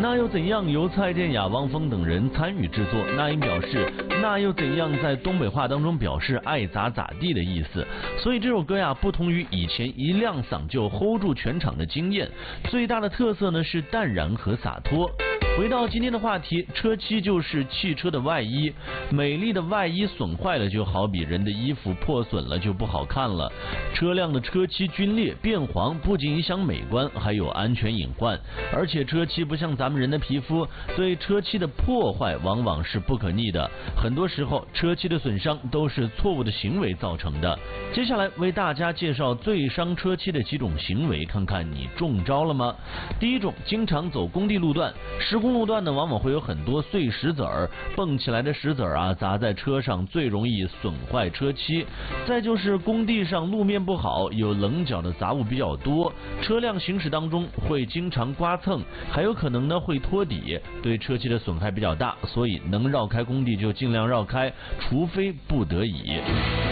那又怎样由蔡健雅、汪峰等人参与制作。那英表示，那又怎样在东北话当中表示爱咋咋地的意思。所以这首歌呀，不同于以前一亮嗓就 hold 住全场的经验，最大的特色呢是淡然和洒脱。回到今天的话题，车漆就是汽车的外衣，美丽的外衣损坏了，就好比人的衣服破损了就不好看了。车辆的车漆皲裂变黄，不仅影响美观，还有安全隐患。而且车漆不像咱们人的皮肤，对车漆的破坏往往是不可逆的。很多时候，车漆的损伤都是错误的行为造成的。接下来为大家介绍最伤车漆的几种行为，看看你中招了吗？第一种，经常走工地路段，施工路段呢，往往会有很多碎石子儿，蹦起来的石子儿啊，砸在车上最容易损坏车漆。再就是工地上路面不好，有棱角的杂物比较多，车辆行驶当中会经常刮蹭，还有可能呢会拖底，对车漆的损害比较大，所以能绕开工地就尽量绕开，除非不得已。